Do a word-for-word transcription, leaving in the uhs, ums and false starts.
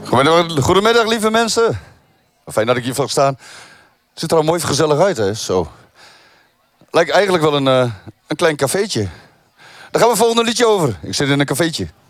Goedemiddag, goedemiddag, lieve mensen. Fijn dat ik hier mag staan. Het ziet er al mooi gezellig uit, hè? Zo. Lijkt eigenlijk wel een, uh, een klein cafeetje. Daar gaan we het volgende liedje over. Ik zit in een cafeetje.